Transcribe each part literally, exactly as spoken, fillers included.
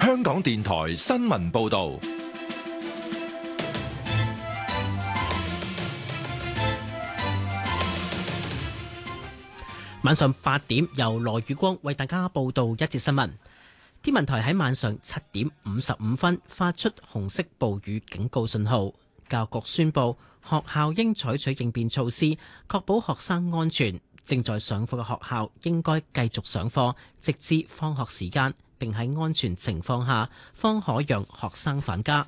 香港電台新聞報道。 晚上八點，由羅宇光為大家報道一節新聞。天文台喺晚上七點五十五分發出紅色暴雨警告信號，教育局宣布學校應採取應變措施，確保學生安全。正在上課嘅學校應該繼續上課，直至放學時間，並喺安全情況下方可讓學生返家。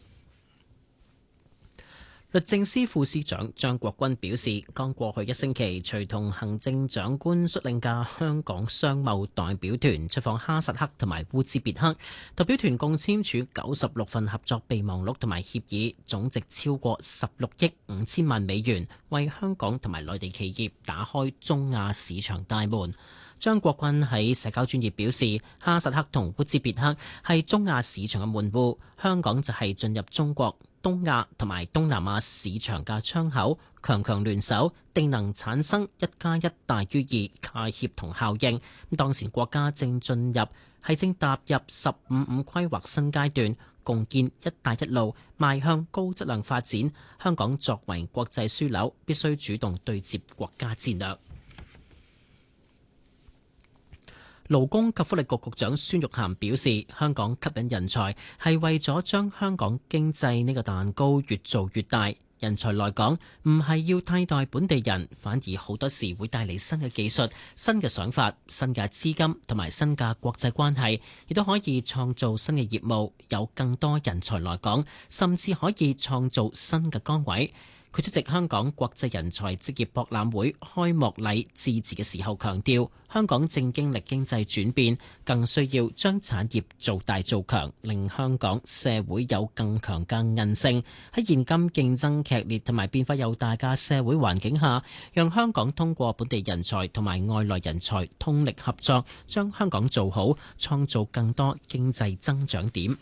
律政司副司長張國軍表示，剛過去一星期，隨同行政長官率領嘅香港商貿代表團出訪哈薩克同埋烏茲別克，代表團共簽署九十六份合作備忘錄同埋協議，總值超過十六億五千萬美元，為香港同埋內地企業打開中亞市場大門。張國軍喺社交專頁表示，哈薩克同烏茲別克係中亞市場嘅門戶，香港就係進入中國、東亞同埋東南亞市場嘅窗口，強強聯手，定能產生一加一大於二嘅協同效應。當前國家正進入係正踏入十五五規劃新階段，共建一帶一路，邁向高質量發展。香港作為國際樞紐，必須主動對接國家戰略。勞工及福利局局長孫玉菡表示，香港吸引人才係為咗將香港經濟呢個蛋糕越做越大。人才來港唔係要替代本地人，反而好多時會帶嚟新嘅技術、新嘅想法、新嘅資金同埋新嘅國際關係，亦都可以創造新嘅業務，有更多人才來港，甚至可以創造新嘅崗位。佢出席香港國際人才職業博覽會開幕禮致辭嘅時候強調，香港正經歷經濟轉變，更需要將產業做大做強，令香港社會有更強嘅韌性。喺現今競爭劇烈同埋變化又大嘅社會環境下，讓香港通過本地人才同埋外來人才通力合作，將香港做好，創造更多經濟增長點。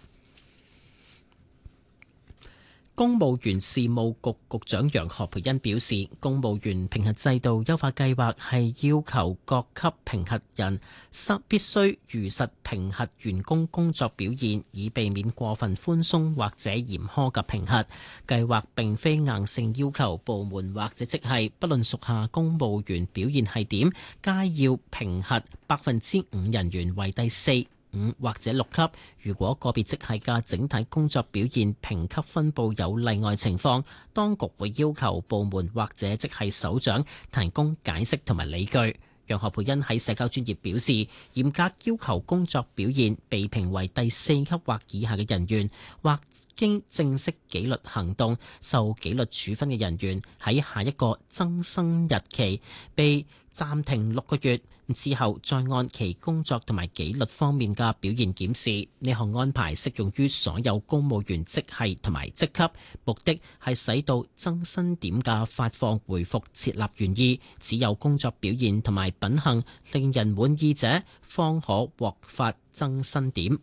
公務員事務局局長楊何蓓茵表示，公務員評核制度優化計劃係要求各級評核人必須如實評核員工工作表現，以避免過分寬鬆或者嚴苛嘅評核。計劃並非硬性要求部門或者職系，不論屬下公務員表現係點，皆要評核百分之五人員為第四、五或者六級。如果個別職系嘅整體工作表現評級分佈有例外情況，當局會要求部門或者職系首長提供解釋同埋理據。楊何蓓茵喺社交專頁表示，嚴格要求工作表現被評為第四級或以下嘅人員，或經正式紀律行動受紀律處分嘅人員，喺下一個增生日期被暫停六個月之後，再按其工作同埋紀律方面嘅表現檢視。呢項安排適用於所有公務員職系同埋職級，目的係使到增薪點嘅發放回復設立原意，只有工作表現同埋品行令人滿意者，方可獲發增薪點。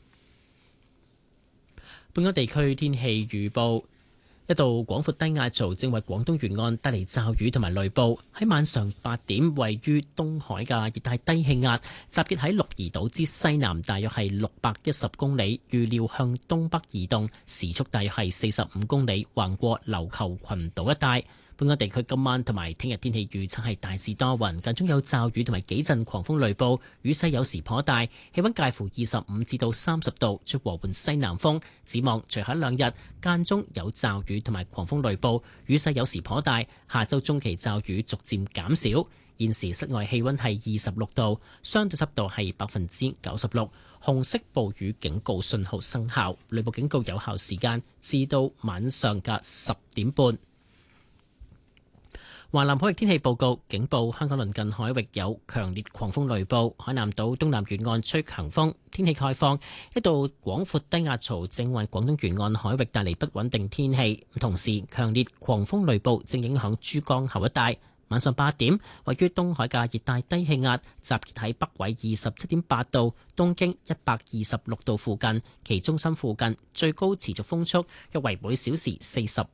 本港地區天氣預報。一道廣闊低壓槽正為廣東沿岸帶嚟驟雨同埋雷暴。喺晚上八點，位於東海嘅熱帶低氣壓集結喺鹿兒島之西南，大約係六百一十公里，預料向東北移動，時速大約係四十五公里，橫過琉球群島一帶。本港地區今晚同埋聽日天氣預測係大致多雲，間中有驟雨同埋幾陣狂風雷暴，雨勢有時頗大，氣溫介乎二十五至到三十度，吹和緩西南風。展望隨後兩日間中有驟雨同埋狂風雷暴，雨勢有時頗大。下周中期驟雨逐漸減少。現時室外氣溫係二十六度，相對濕度係百分之九十六。紅色暴雨警告信號生效，雷暴警告有效時間至到晚上嘅十點半。華南海域天氣報告，警報香港鄰近海域有強烈狂風雷暴，海南島東南沿岸吹強風。天氣概況，一道廣闊低壓槽正為廣東沿岸海域帶嚟不穩定天氣，同時強烈狂風雷暴正影響珠江口一帶。晚上八點，位於東海嘅熱帶低氣壓集結喺北緯二十七點八度、東經一百二十六度附近，其中心附近最高持續風速約為每小時四十